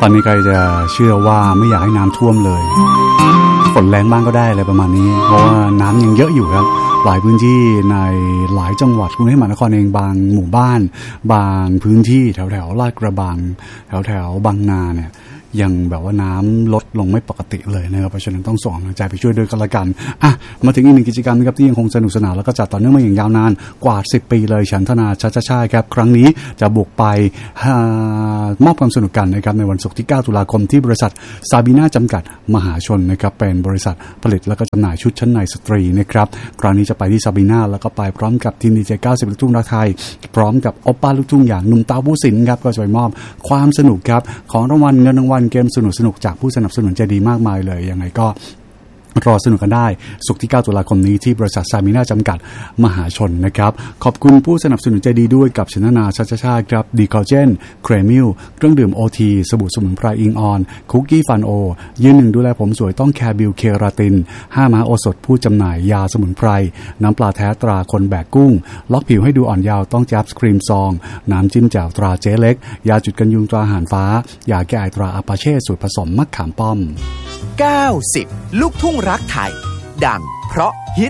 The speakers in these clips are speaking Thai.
อนนี้ใครจะเชื่อว่าไม่อยากให้น้ำท่วมเลยฝนแรงบ้างก็ได้อะไรประมาณนี้เพราะว่าน้ำยังเยอะอยู่ครับหลายพื้นที่ในหลายจังหวัดกรุงเทพมหานครเองบางหมู่บ้านบางพื้นที่แถวๆลาดกระบังแถวบางนาเนี่ยยังแบบว่าน้ำลดลงไม่ปกติเลยนะครับเพราะฉะนั้นต้องส่งกำลังใจไปช่วยด้วยกันละกันมาถึงอีกหนึ่งกิจกรรมนะครับที่ยังคงสนุกสนานแล้วก็จัดต่อเนื่องมาอย่างยาวนานกว่า10ปีเลยฉันทนาชาครับครั้งนี้จะบุกไปมอบความสนุกกันนะครับในวันศุกร์ที่9ตุลาคมที่บริษัทซาบีน่าจำกัดมหาชนนะครับเป็นบริษัทผลิตและก็จำหน่ายชุดชั้นในสตรีนะครับครั้งนี้จะไปที่ซาบีน่าแล้วก็ไปพร้อมกับทีมดีเจ90ลูกทุ่งรักไทยพร้อมกับโอป้าลูกทุ่งอย่างหนุ่มตาผู้สินครับก็จะไปมอบความสนุกครับของรางวัลเงินรางวัลเกมสนุกจากผู้สนับสนุนใจดีมากมายเลยยังไงก็รอสนุกกันได้ศุกร์ที่9ตุลาคมนี้ที่บริษัทซาบีน่าจำกัดมหาชนนะครับขอบคุณผู้สนับสนุนใจดีด้วยกับชนาชาครับดีคอลเจนเครมิลเครื่องดื่ม OT สบู่สมุนไพรอิงออนคุกกี้ฟันโอยืนหนึ่งดูแลผมสวยต้องแคร์บิลเคราติน5ม้าโอสถผู้จำหน่ายยาสมุนไพรน้ำปลาแท้ตราคนแบกกุ้งล็อกผิวให้ดูอ่อนยาวต้องจับสครีมซองน้ำจิ้มแจ่วตราเจ๊เล็กยาจุดกันยุงตราหานฟ้ายาแก้ไอตราอาปาเช่สูตรผสมมะขามป้อม 90ลูกทุ่งรักไทยดังเพราะฮิต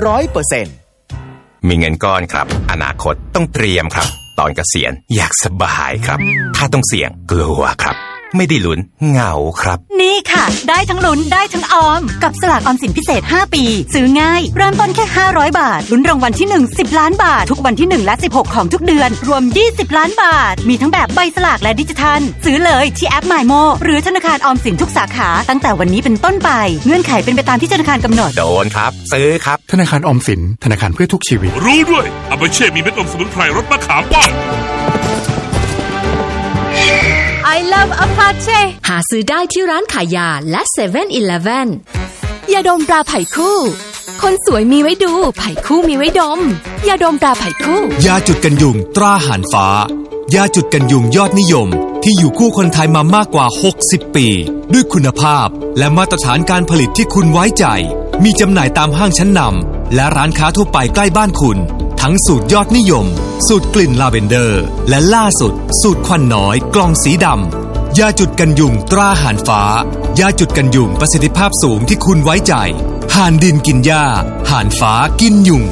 100% มีเงินก้อนครับอนาคตต้องเตรียมครับตอนเกษียณอยากสบายครับถ้าต้องเสี่ยงกลัวครับไม่ได้ลุ้นเหงาครับนี่ค่ะได้ทั้งลุ้นได้ทั้งออมกับสลากออมสินพิเศษ5ปีซื้อง่ายเริ่มต้นแค่500บาทลุ้นรางวัลที่1 10ล้านบาททุกวันที่1และ16ของทุกเดือนรวม20ล้านบาทมีทั้งแบบใบสลากและดิจิทัลซื้อเลยที่แอป MyMo หรือธนาคารออมสินทุกสาขาตั้งแต่วันนี้เป็นต้นไปเงื่อนไขเป็นไปตามที่ธนาคารกำหนดโดนครับซื้อครับธนาคารออมสินธนาคารเพื่อทุกชีวิตรู้ด้วยอาปาเช่มีเม็ดอมสมุนไพรรสมะขามป้อม I love Apache หาซื้อได้ที่ร้านขายยาและ 7-Eleven ยาดมตราไผ่คู่คนสวยมีไว้ดูไผ่คู่มีไว้ดมยาดมตราไผ่คู่ยาจุดกันยุงตราหานฟ้ายาจุดกันยุงยอดนิยมที่อยู่คู่คนไทยมามากกว่า60ปีด้วยคุณภาพและมาตรฐานการผลิตที่คุณไว้ใจมีจำหน่ายตามห้างชั้นนำและร้านค้าทั่วไปใกล้บ้านคุณทั้งสูตรยอดนิยมสูตรกลิ่นลาเวนเดอร์และล่าสุดสูตรควันน้อยกล่องสีดำยาจุดกันยุงตราหานฟ้ายาจุดกันยุงประสิทธิภาพสูงที่คุณไว้ใจห่านดินกินหญ้าห่านฟ้ากินยุง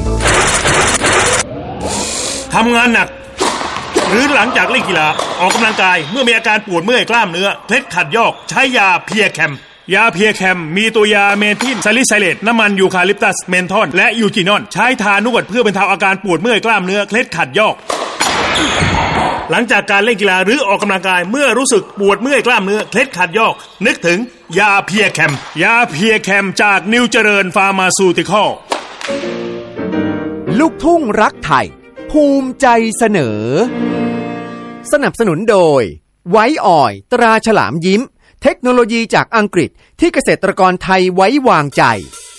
ทำงานหนักหรือหลังจากเล่นกีฬาออกกำลังกายเมื่อมีอาการปวดเมื่อยกล้ามเนื้อเคล็ดขัดยอกใช้ยาเพียแคมยาเพียแคมมีตัวยาเมทิลซาลิไซเลตน้ำมันยูคาลิปตัสเมนทอนและยูจินอนใช้ทานวดเพื่อบรรเทาอาการปวดเมื่อยกล้ามเนื้อเคล็ดขัดยอกหลังจากการเล่นกีฬาหรือออกกำลังกายเมื่อรู้สึกปวดเมื่อยกล้ามเนื้อเคล็ดขัดยอกนึกถึงยาเพียแคมยาเพียแคมจากนิวเจริญฟาร์มาซูติคอลลูกทุ่งรักไทยภูมิใจเสนอสนับสนุนโดยไวท์ออยล์ตราฉลามยิ้มเทคโนโลยีจากอังกฤษที่เกษตรกรไทยไว้วางใจ